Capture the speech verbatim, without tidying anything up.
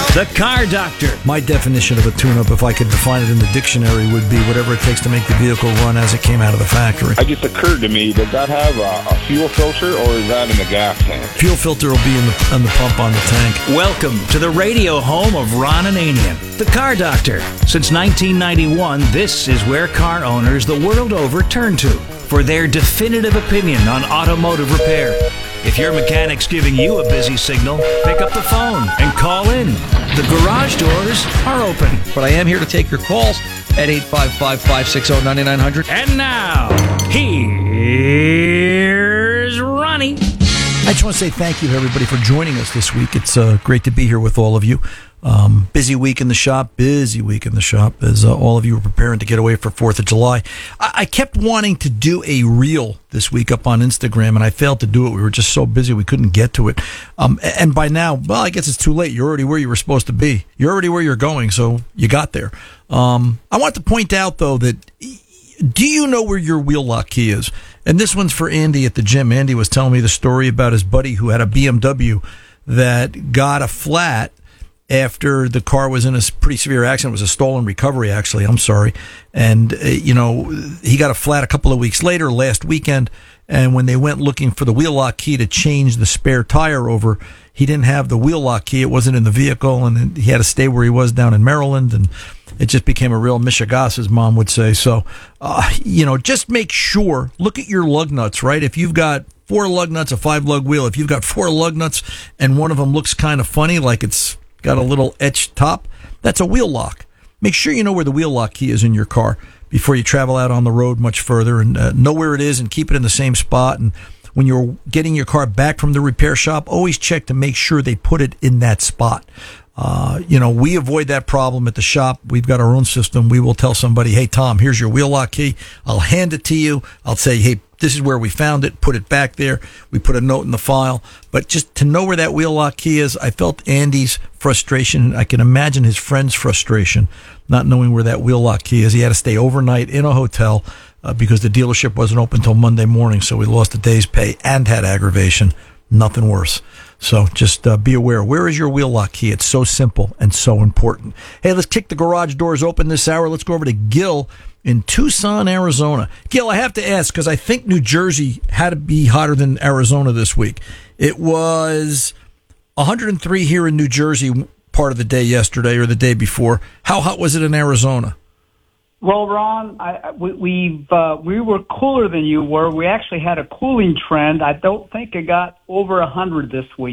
The Car Doctor. My definition of a tune-up, if I could define it in the dictionary, would be whatever it takes to make the vehicle run as it came out of the factory. It just occurred to me, does that have a, a fuel filter, or is that in the gas tank? Fuel filter will be in the, in the pump on the tank. Welcome to the radio home of Ron Ananian, The Car Doctor. Since nineteen ninety-one, this is where car owners the world over turn to for their definitive opinion on automotive repair. If your mechanic's giving you a busy signal, pick up the phone and call in. The garage doors are open. But I am here to take your calls at eight five five, five six zero, nine nine zero zero. And now, here's Ronnie. I just want to say thank you to everybody for joining us this week. It's uh, great to be here with all of you. Um, busy week in the shop, busy week in the shop as uh, all of you were preparing to get away for fourth of July. I-, I kept wanting to do a reel this week up on Instagram, and I failed to do it. We were just so busy we couldn't get to it. Um, and by now, well, I guess it's too late. You're already where you were supposed to be. You're already where you're going, so you got there. Um, I want to point out, though, that do you know where your wheel lock key is? And this one's for Andy at the gym. Andy was telling me the story about his buddy who had a B M W that got a flat after the car was in a pretty severe accident. It was a stolen recovery, actually. I'm sorry. And, uh, you know, he got a flat a couple of weeks later, last weekend. And when they went looking for the wheel lock key to change the spare tire over, he didn't have the wheel lock key. It wasn't in the vehicle. And he had to stay where he was down in Maryland. And it just became a real mishigas, as Mom would say. So, uh, you know, just make sure, look at your lug nuts, right? If you've got four lug nuts, a five lug wheel, if you've got four lug nuts and one of them looks kind of funny, like it's got a little etched top, that's a wheel lock. Make sure you know where the wheel lock key is in your car before you travel out on the road much further, and uh, know where it is and keep it in the same spot. And when you're getting your car back from the repair shop, always check to make sure they put it in that spot. Uh, you know, we avoid that problem at the shop. We've got our own system. We will tell somebody, hey, Tom, here's your wheel lock key. I'll hand it to you. I'll say, hey, this is where we found it. Put it back there. We put a note in the file. But just to know where that wheel lock key is, I felt Andy's frustration. I can imagine his friend's frustration, not knowing where that wheel lock key is. He had to stay overnight in a hotel uh, because the dealership wasn't open until Monday morning, so we lost a day's pay and had aggravation. Nothing worse. So just uh, be aware. Where is your wheel lock key? It's so simple and so important. Hey, let's kick the garage doors open this hour. Let's go over to Gil in Tucson, Arizona. Gil, I have to ask, because I think New Jersey had to be hotter than Arizona this week. It was one hundred three here in New Jersey part of the day yesterday or the day before. How hot was it in Arizona? Well, Ron, I, we, we've uh, we were cooler than you were. We actually had a cooling trend. I don't think it got over one hundred this week.